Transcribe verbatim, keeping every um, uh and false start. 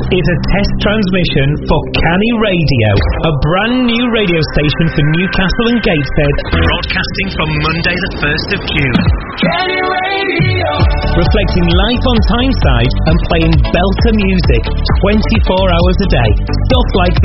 is a test transmission for Canny Radio, a brand new radio station for Newcastle and Gateshead, broadcasting from Monday the first of June. Canny Radio! Reflecting life on Tyneside and playing belter music twenty-four hours a day. Stuff like